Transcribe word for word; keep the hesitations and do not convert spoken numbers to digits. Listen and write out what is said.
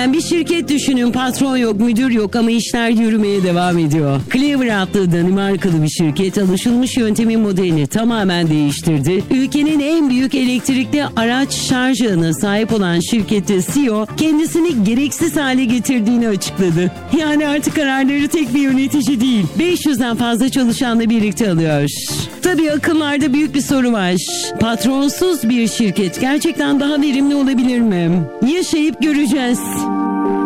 büyüyen bir şirket düşünün. Patron yok, müdür yok ama işler yürümeye devam ediyor. Clever adlı Danimarkalı bir şirket alışılmış yöntemin modelini tamamen değiştirdi. Ülkenin en büyük elektrikli araç şarj ağına sahip olan şirkette C E O kendisini gereksiz hale getirdiğini açıkladı. Yani artık kararları tek bir yönetici değil, beş yüzden fazla çalışanla birlikte alıyor. Tabii akımlarda büyük bir soru var. Patronsuz bir şirket gerçekten daha verimli olabilir mi? Yaşayıp göreceğiz.